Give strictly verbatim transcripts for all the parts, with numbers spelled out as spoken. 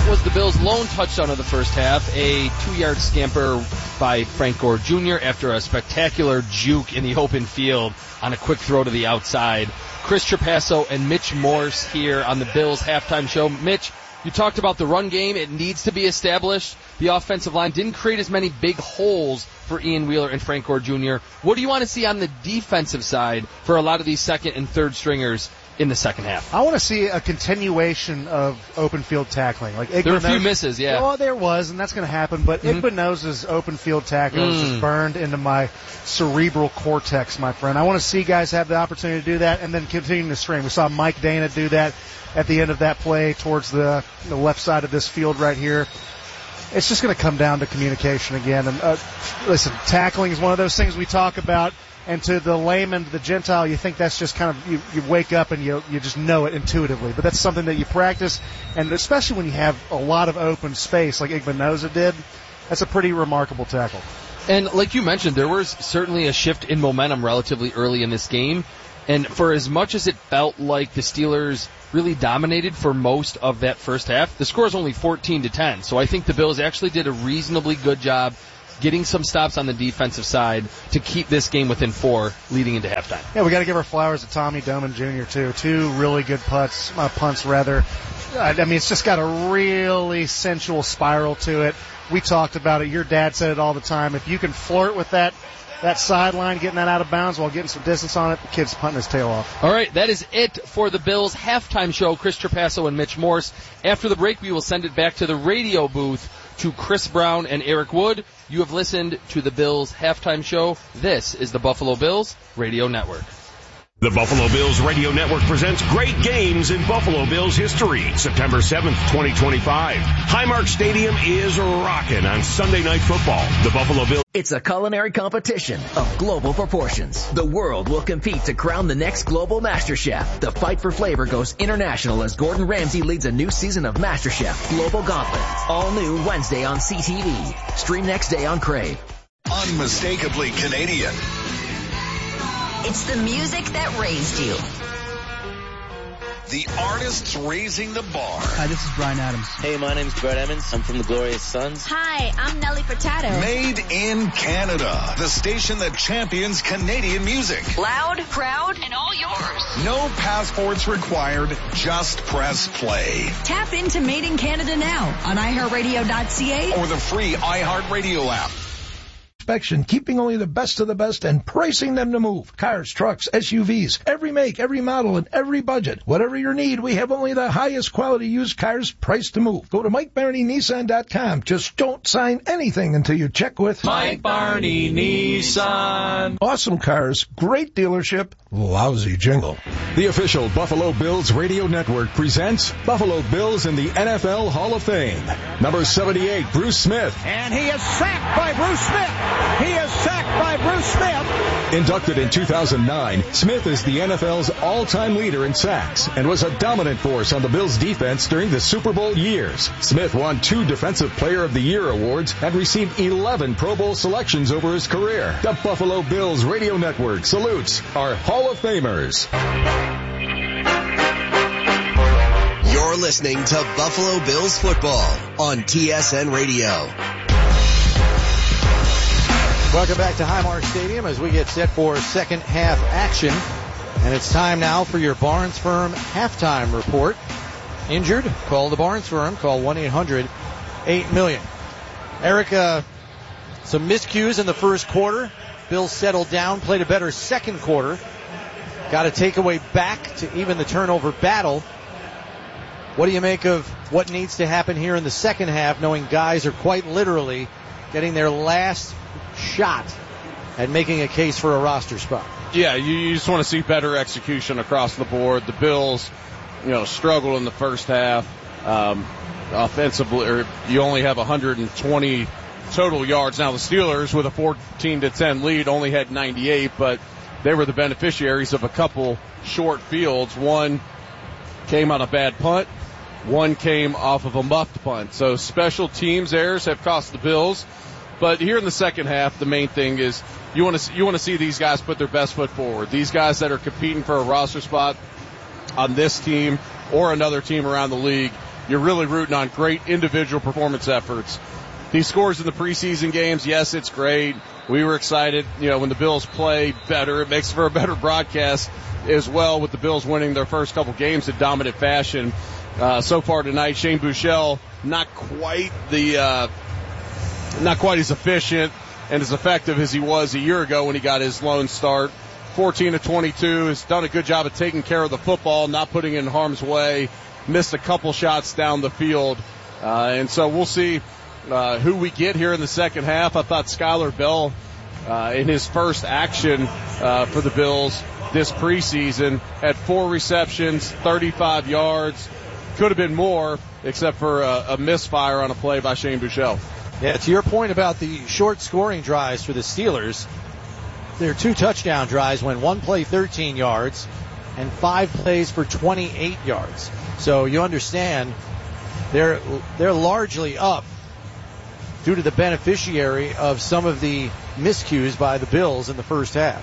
That was the Bills' lone touchdown of the first half, a two-yard scamper by Frank Gore Junior after a spectacular juke in the open field on a quick throw to the outside. Chris Trapasso and Mitch Morse here on the Bills halftime show. Mitch, you talked about the run game. It needs to be established. The offensive line didn't create as many big holes for Ian Wheeler and Frank Gore Junior What do you want to see on the defensive side for a lot of these second and third stringers in the second half? I want to see a continuation of open field tackling. Like there were a few misses, yeah. Oh, there was, and that's going to happen. But mm-hmm. Igbenoz's open field tackle is mm. just burned into my cerebral cortex, my friend. I want to see guys have the opportunity to do that and then continue to string. We saw Mike Dana do that at the end of that play towards the, the left side of this field right here. It's just going to come down to communication again. And uh, listen, tackling is one of those things we talk about. And to the layman, to the Gentile, you think that's just kind of, you, you wake up and you you just know it intuitively. But that's something that you practice, and especially when you have a lot of open space like Igbenoza did, that's a pretty remarkable tackle. And like you mentioned, there was certainly a shift in momentum relatively early in this game. And for as much as it felt like the Steelers really dominated for most of that first half, the score is only fourteen to ten. So I think the Bills actually did a reasonably good job getting some stops on the defensive side to keep this game within four leading into halftime. Yeah, we got to give our flowers to Tommy Doman Junior too. Two really good putts, uh, punts rather. I mean, it's just got a really sensual spiral to it. We talked about it. Your dad said it all the time. If you can flirt with that that sideline, getting that out of bounds while getting some distance on it, the kid's punting his tail off. All right, that is it for the Bills halftime show. Chris Trapasso and Mitch Morse. After the break, we will send it back to the radio booth to Chris Brown and Eric Wood. You have listened to the Bills halftime show. This is the Buffalo Bills Radio Network. The Buffalo Bills Radio Network presents Great Games in Buffalo Bills History, September seventh, twenty twenty-five. Highmark Stadium is rocking on Sunday Night Football. The Buffalo Bills. It's a culinary competition of global proportions. The world will compete to crown the next global master chef. The fight for flavor goes international as Gordon Ramsay leads a new season of MasterChef Global Gauntlet. All new Wednesday on C T V. Stream next day on Crave. Unmistakably Canadian. It's the music that raised you. The artists raising the bar. Hi, this is Bryan Adams. Hey, my name's Brett Emmons. I'm from the Glorious Sons. Hi, I'm Nelly Furtado. Made in Canada. The station that champions Canadian music. Loud, proud, and all yours. No passports required. Just press play. Tap into Made in Canada now on i heart radio dot c a or the free iHeartRadio app. Inspection, keeping only the best of the best and pricing them to move. Cars, trucks, S U Vs, every make, every model, and every budget. Whatever your need, we have only the highest quality used cars priced to move. Go to Mike Barney Nissan dot com. Just don't sign anything until you check with Mike Barney Nissan. Awesome cars, great dealership, lousy jingle. The official Buffalo Bills Radio Network presents Buffalo Bills in the N F L Hall of Fame. Number seventy-eight, Bruce Smith. And he is sacked by Bruce Smith. He is sacked by Bruce Smith. Inducted in two thousand nine, Smith is the N F L's all-time leader in sacks and was a dominant force on the Bills' defense during the Super Bowl years. Smith won two Defensive Player of the Year awards and received eleven Pro Bowl selections over his career. The Buffalo Bills Radio Network salutes our Hall of Famers. You're listening to Buffalo Bills football on T S N Radio. Welcome back to Highmark Stadium as we get set for second half action. And it's time now for your Barnes Firm halftime report. Injured? Call the Barnes Firm. Call one eight hundred eight million. Eric, uh, some miscues in the first quarter. Bills settled down, played a better second quarter. Got a takeaway back to even the turnover battle. What do you make of what needs to happen here in the second half, knowing guys are quite literally getting their last shot at making a case for a roster spot? Yeah, you, you just want to see better execution across the board. The Bills, you know, struggled in the first half. Um, offensively, or you only have one hundred twenty total yards. Now the Steelers, with a fourteen to ten lead, only had ninety-eight, but they were the beneficiaries of a couple short fields. One came on a bad punt. One came off of a muffed punt. So special teams errors have cost the Bills. But here in the second half, the main thing is you want to you want to see these guys put their best foot forward. These guys that are competing for a roster spot on this team or another team around the league, you're really rooting on great individual performance efforts. These scores in the preseason games, yes, it's great. We were excited, you know, when the Bills play better. It makes for a better broadcast as well, with the Bills winning their first couple games in dominant fashion. Uh, so far tonight, Shane Buechele, not quite the, uh, not quite as efficient and as effective as he was a year ago when he got his lone start. fourteen to twenty-two, has done a good job of taking care of the football, not putting it in harm's way, missed a couple shots down the field. Uh, and so we'll see uh, who we get here in the second half. I thought Skylar Bell, uh, in his first action uh, for the Bills this preseason, had four receptions, thirty-five yards. Could have been more, except for a, a misfire on a play by Shane Buechele. Yeah, to your point about the short scoring drives for the Steelers, their two touchdown drives went one play thirteen yards and five plays for twenty-eight yards. So you understand they're they're largely up due to the beneficiary of some of the miscues by the Bills in the first half.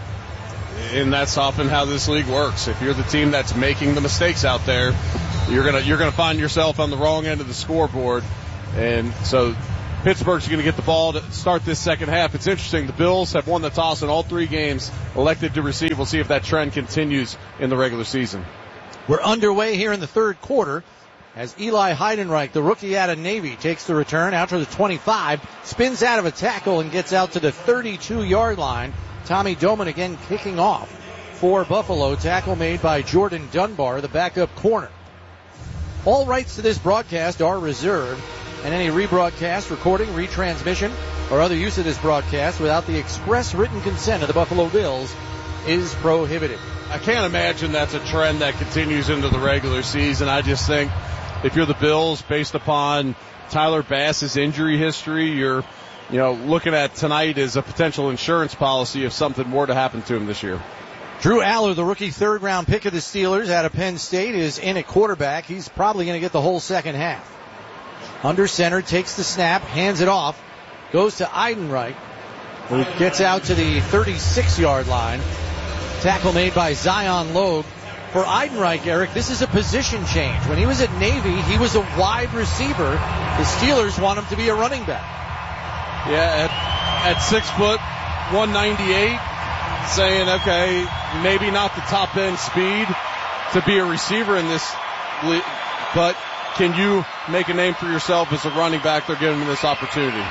And that's often how this league works. If you're the team that's making the mistakes out there, you're gonna you're gonna find yourself on the wrong end of the scoreboard. And so Pittsburgh's going to get the ball to start this second half. It's interesting. The Bills have won the toss in all three games, elected to receive. We'll see if that trend continues in the regular season. We're underway here in the third quarter as Eli Heidenreich, the rookie out of Navy, takes the return out to the twenty-five, spins out of a tackle and gets out to the thirty-two-yard line. Tommy Doman again kicking off for Buffalo. Tackle made by Jordan Dunbar, the backup corner. All rights to this broadcast are reserved, and any rebroadcast, recording, retransmission, or other use of this broadcast without the express written consent of the Buffalo Bills is prohibited. I can't imagine that's a trend that continues into the regular season. I just think if you're the Bills, based upon Tyler Bass's injury history, you're, you know, looking at tonight as a potential insurance policy if something more to happen to him this year. Drew Aller, the rookie third-round pick of the Steelers out of Penn State, is in at quarterback. He's probably going to get the whole second half. Under center, takes the snap, hands it off, goes to Eidenreich, who gets out to the thirty-six-yard line. Tackle made by Zion Logue. For Eidenreich, Eric, this is a position change. When he was at Navy, he was a wide receiver. The Steelers want him to be a running back. Yeah, at, at six foot, one ninety-eight, saying, okay, maybe not the top end speed to be a receiver in this league, but can you make a name for yourself as a running back? They're giving him this opportunity.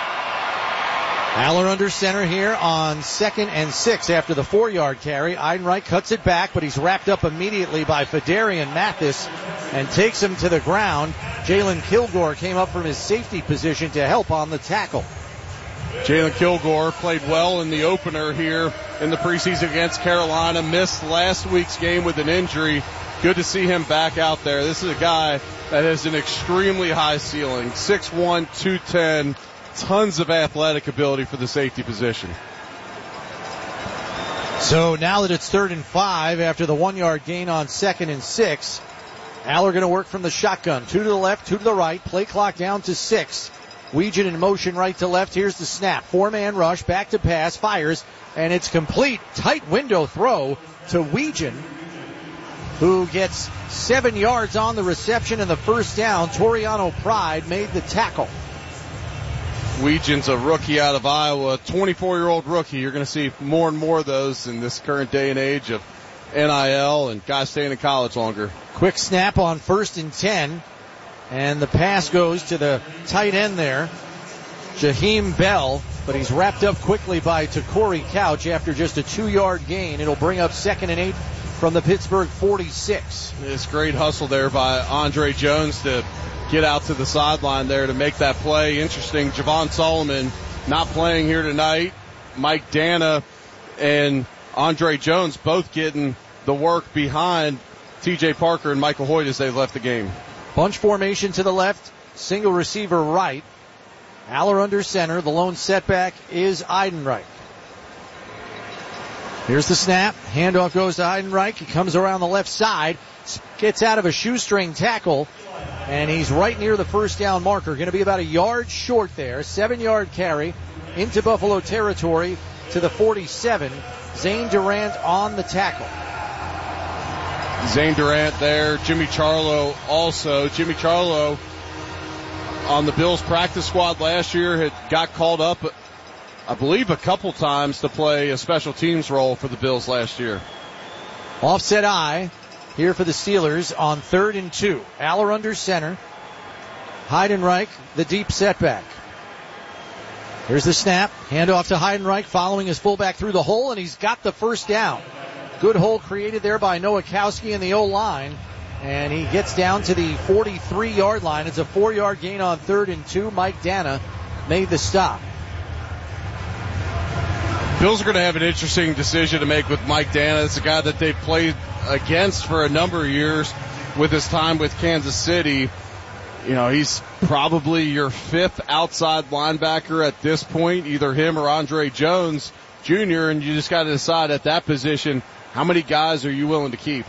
Aller under center here on second and six after the four-yard carry. Eidenreich cuts it back, but he's wrapped up immediately by Fedarian Mathis and takes him to the ground. Jalen Kilgore came up from his safety position to help on the tackle. Jalen Kilgore played well in the opener here in the preseason against Carolina. Missed last week's game with an injury. Good to see him back out there. This is a guy that has an extremely high ceiling. six one, two ten, tons of athletic ability for the safety position. So now that it's third and five after the one-yard gain on second and six, Aller going to work from the shotgun. Two to the left, two to the right. Play clock down to six. Weegan in motion right to left. Here's the snap. Four-man rush, back to pass, fires, and it's complete. Tight window throw to Weegan, who gets seven yards on the reception and the first down. Toriano Pride made the tackle. Weegan's a rookie out of Iowa, twenty-four-year-old rookie. You're going to see more and more of those in this current day and age of N I L and guys staying in college longer. Quick snap on first and ten. And the pass goes to the tight end there, Jaheim Bell, but he's wrapped up quickly by Takori Couch after just a two-yard gain. It'll bring up second and eight from the Pittsburgh forty-six. It's great hustle there by Andre Jones to get out to the sideline there to make that play. Interesting, Javon Solomon not playing here tonight. Mike Dana and Andre Jones both getting the work behind T J Parker and Michael Hoyt as they left the game. Bunch formation to the left, single receiver right. Aller under center. The lone setback is Eidenreich. Here's the snap. Handoff goes to Eidenreich. He comes around the left side, gets out of a shoestring tackle, and he's right near the first down marker. Going to be about a yard short there. Seven-yard carry into Buffalo territory to the forty-seven. Zane Durant on the tackle. Zane Durant there. Jimmy Charlo also. Jimmy Charlo on the Bills practice squad last year had got called up, I believe, a couple times to play a special teams role for the Bills last year. Offset I here for the Steelers on third and two. Aller under center. Heidenreich, the deep setback. Here's the snap. Handoff to Heidenreich, following his fullback through the hole, and he's got the first down. Good hole created there by Nowakowski in the O-line, and he gets down to the forty-three-yard line. It's a four-yard gain on third and two. Mike Dana made the stop. Bills are going to have an interesting decision to make with Mike Dana. It's a guy that they've played against for a number of years with his time with Kansas City. You know, he's probably your fifth outside linebacker at this point, either him or Andre Jones Junior, and you just got to decide at that position, how many guys are you willing to keep?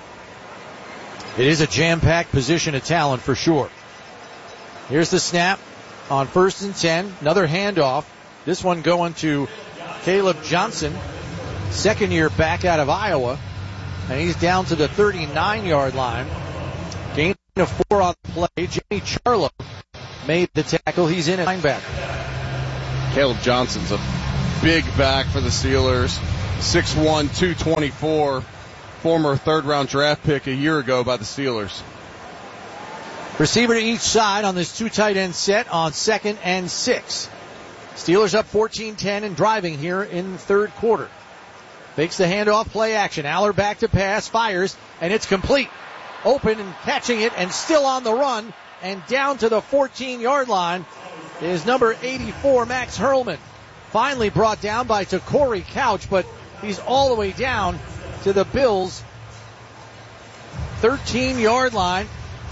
It is a jam-packed position of talent for sure. Here's the snap on first and ten. Another handoff. This one going to Caleb Johnson, second year back out of Iowa, and he's down to the thirty-nine-yard line. Gain of four on the play. Jimmy Charlo made the tackle. He's in at linebacker. Caleb Johnson's a big back for the Steelers. six one, two twenty-four. Former third-round draft pick a year ago by the Steelers. Receiver to each side on this two tight end set on second and six. Steelers up fourteen ten and driving here in the third quarter. Fakes the handoff, play action. Aller back to pass, fires, and it's complete. Open and catching it and still on the run, and down to the fourteen-yard line is number eighty-four, Max Hurlman. Finally brought down by Takori Couch, but he's all the way down to the Bills' thirteen-yard line.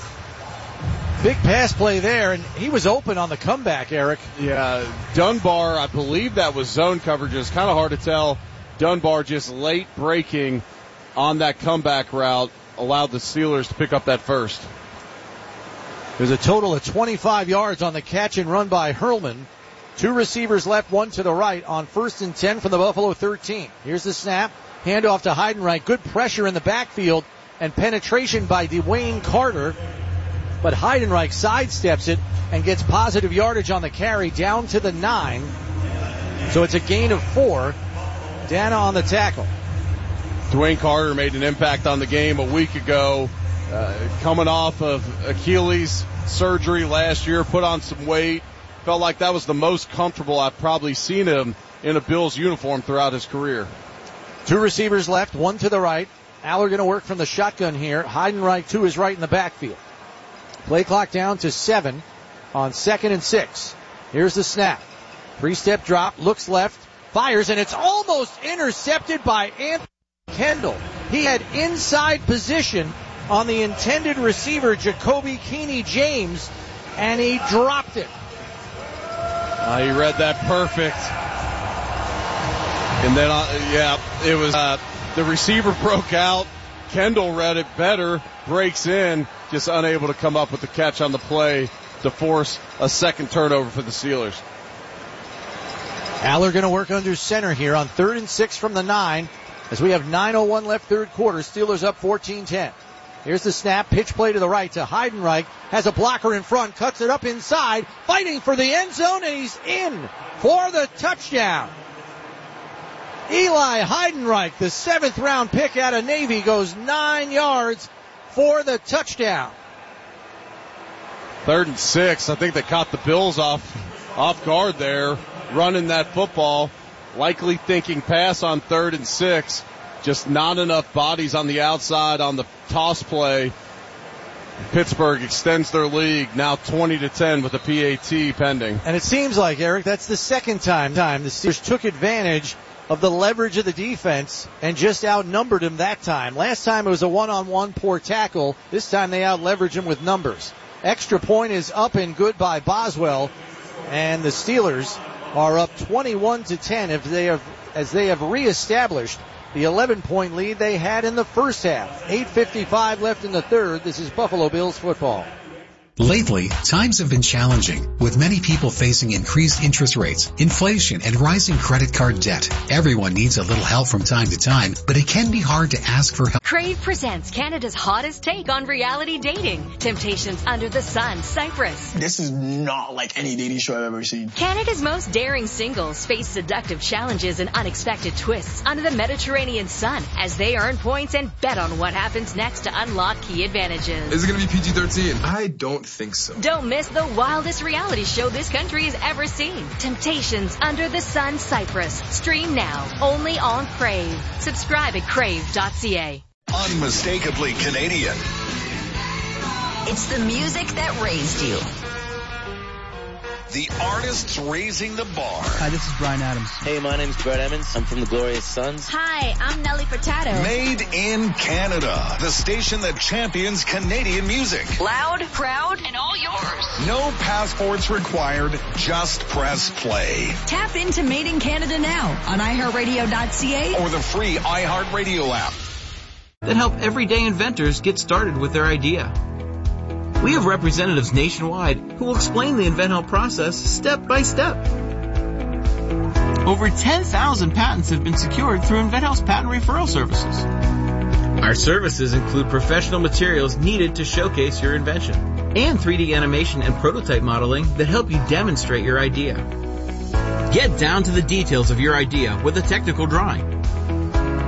Big pass play there, and he was open on the comeback, Eric. Yeah, Dunbar, I believe that was zone coverage. It's kind of hard to tell. Dunbar just late breaking on that comeback route allowed the Steelers to pick up that first. There's a total of twenty-five yards on the catch and run by Hurlman. Two receivers left, one to the right on first and ten from the Buffalo thirteen. Here's the snap. Handoff to Heidenreich. Good pressure in the backfield and penetration by Dwayne Carter. But Heidenreich sidesteps it and gets positive yardage on the carry down to the nine. So it's a gain of four. Dana on the tackle. Dwayne Carter made an impact on the game a week ago. Uh, coming off of Achilles surgery last year, put on some weight. Felt like that was the most comfortable I've probably seen him in a Bills uniform throughout his career. Two receivers left, one to the right. Aller going to work from the shotgun here. Heidenreich to his right in the backfield. Play clock down to seven on second and six. Here's the snap. Three-step drop, looks left, fires, and it's almost intercepted by Anthony Kendall. He had inside position on the intended receiver, Jacoby Keeney James, and he dropped it. Uh, he read that perfect. And then, uh, yeah, it was, uh, the receiver broke out. Kendall read it better, breaks in, just unable to come up with the catch on the play to force a second turnover for the Steelers. Aller going to work under center here on third and six from the nine as we have nine oh one left third quarter. Steelers up fourteen ten. Here's the snap, pitch play to the right to Heidenreich, has a blocker in front, cuts it up inside, fighting for the end zone, and he's in for the touchdown. Eli Heidenreich, the seventh round pick out of Navy, goes nine yards for the touchdown. Third and six. I think they caught the Bills off, off guard there, running that football, likely thinking pass on third and six. Just not enough bodies on the outside on the toss play. Pittsburgh extends their lead now twenty to ten with a P A T pending. And it seems like, Eric, that's the second time, time the Steelers took advantage of the leverage of the defense and just outnumbered him that time. Last time it was a one-on-one poor tackle. This time they out-leveraged him with numbers. Extra point is up and good by Boswell, and the Steelers are up twenty-one to ten if they have, as they have reestablished the eleven-point lead they had in the first half. eight fifty-five left in the third. This is Buffalo Bills football. Lately, times have been challenging, with many people facing increased interest rates, inflation, and rising credit card debt. Everyone needs a little help from time to time, but it can be hard to ask for help. Crave presents Canada's hottest take on reality dating. Temptations Under the Sun, Cyprus. This is not like any dating show I've ever seen. Canada's most daring singles face seductive challenges and unexpected twists under the Mediterranean sun as they earn points and bet on what happens next to unlock key advantages. Is it going to be P G thirteen? I don't think so. Don't miss the wildest reality show this country has ever seen. Temptations Under the Sun, Cyprus. Stream now, only on Crave. Subscribe at crave dot c a. Unmistakably Canadian. It's the music that raised you. The artists raising the bar. Hi, this is Brian Adams. Hey, my name's Brett Emmons. I'm from the Glorious Sons. Hi, I'm Nelly Furtado. Made in Canada. The station that champions Canadian music. Loud, proud, and all yours. No passports required. Just press play. Tap into Made in Canada now on i heart radio dot c a or the free iHeartRadio app. That help everyday inventors get started with their idea. We have representatives nationwide who will explain the InventHelp process step by step. Over ten thousand patents have been secured through InventHelp's patent referral services. Our services include professional materials needed to showcase your invention and three D animation and prototype modeling that help you demonstrate your idea. Get down to the details of your idea with a technical drawing